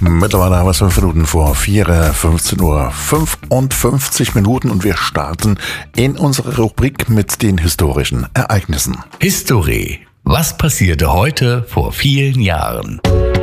Mittlerweile haben wir es 5 Minuten vor 4, 15 Uhr 55 Minuten und wir starten in unsere Rubrik mit den historischen Ereignissen. Historie. Was passierte heute vor vielen Jahren?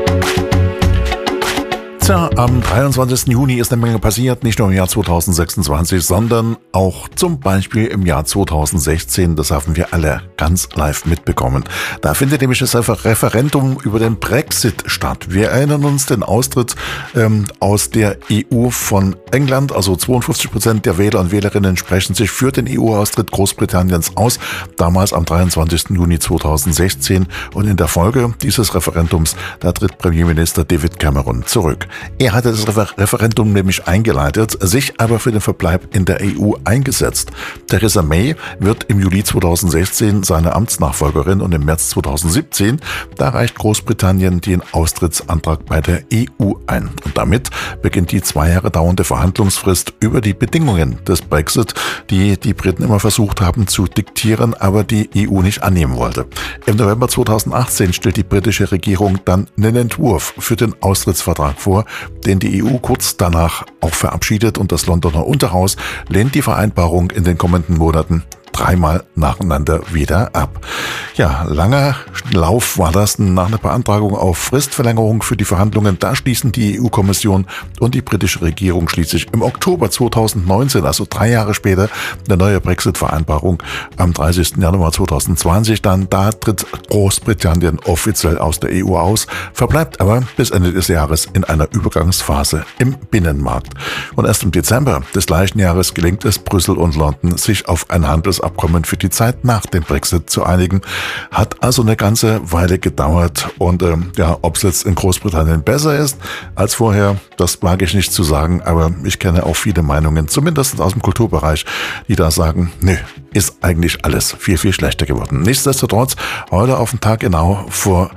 Tja, am 23. Juni ist eine Menge passiert, nicht nur im Jahr 2026, sondern auch zum Beispiel im Jahr 2016. Das haben wir alle ganz live mitbekommen. Da findet nämlich das Referendum über den Brexit statt. Wir erinnern uns den Austritt aus der EU von England. Also 52% der Wähler und Wählerinnen sprechen sich für den EU-Austritt Großbritanniens aus. Damals am 23. Juni 2016. Und in der Folge dieses Referendums, da tritt Premierminister David Cameron zurück. Er hatte das Referendum nämlich eingeleitet, sich aber für den Verbleib in der EU eingesetzt. Theresa May wird im Juli 2016 seine Amtsnachfolgerin und im März 2017, da reicht Großbritannien den Austrittsantrag bei der EU ein. Und damit beginnt die 2 Jahre dauernde Verhandlungsfrist über die Bedingungen des Brexit, die die Briten immer versucht haben zu diktieren, aber die EU nicht annehmen wollte. Im November 2018 stellt die britische Regierung dann einen Entwurf für den Austrittsvertrag vor, den die EU kurz danach auch verabschiedet, und das Londoner Unterhaus lehnt die Vereinbarung in den kommenden Monaten 3-mal nacheinander wieder ab. Ja, langer Lauf war das. Nach einer Beantragung auf Fristverlängerung für die Verhandlungen, da schließen die EU-Kommission und die britische Regierung schließlich im Oktober 2019, also 3 Jahre später, eine neue Brexit-Vereinbarung am 30. Januar 2020. Dann da tritt Großbritannien offiziell aus der EU aus, verbleibt aber bis Ende des Jahres in einer Übergangsphase im Binnenmarkt. Und erst im Dezember des gleichen Jahres gelingt es Brüssel und London, sich auf ein Handelsabkommen für die Zeit nach dem Brexit zu einigen. Hat also eine ganze Weile gedauert und ob es jetzt in Großbritannien besser ist als vorher, das mag ich nicht zu sagen, aber ich kenne auch viele Meinungen, zumindest aus dem Kulturbereich, die da sagen, nö, ist eigentlich alles viel, viel schlechter geworden. Nichtsdestotrotz, heute auf den Tag genau vor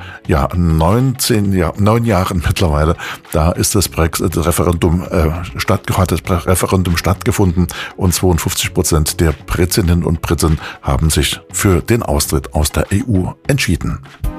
9 Jahren mittlerweile, da ist das Brexit-Referendum stattgefunden und 52% der Britinnen und Briten haben sich für den Austritt aus der EU entschieden.